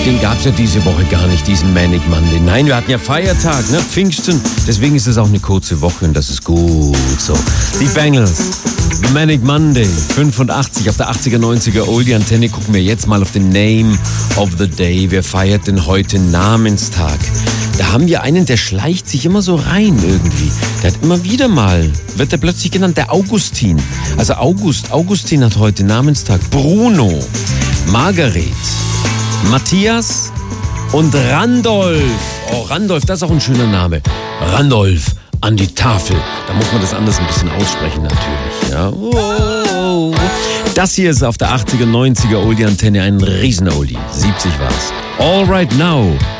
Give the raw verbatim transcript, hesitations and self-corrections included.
den gab es ja diese Woche gar nicht, diesen Manic Monday. Nein, wir hatten ja Feiertag, ne? Pfingsten. Deswegen ist es auch eine kurze Woche und das ist gut so. Die Bangles, Manic Monday, fünfundachtzig auf der achtziger, neunziger Oldie-Antenne. Gucken wir jetzt mal auf den Name of the Day. Wer feiert denn heute Namenstag? Da haben wir einen, der schleicht sich immer so rein irgendwie. Der hat immer wieder mal, wird er plötzlich genannt, der Augustin. Also August, Augustin hat heute Namenstag. Bruno, Margaret, Matthias und Randolph. Oh, Randolph, das ist auch ein schöner Name. Randolph an die Tafel. Da muss man das anders ein bisschen aussprechen natürlich. Ja. Oh. Das hier ist auf der achtziger, neunziger Oldie-Antenne ein Riesen-Oldie. siebzig war's. All right now.